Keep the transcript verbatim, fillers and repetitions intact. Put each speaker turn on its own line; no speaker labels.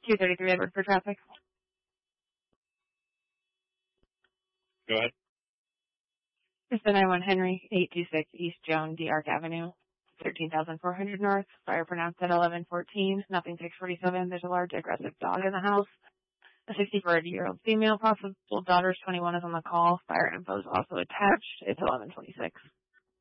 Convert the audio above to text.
two thirty-three Edward for traffic.
Go ahead.
It's the nine one Henry, eight two six East Joan D. Arc Avenue, thirteen thousand four hundred North. Fire pronounced at eleven fourteen. Nothing six forty-seven. There's a large aggressive dog in the house. A sixty-four-year-old female, possible daughter's twenty-one, is on the call. Fire info is also attached. It's eleven twenty-six.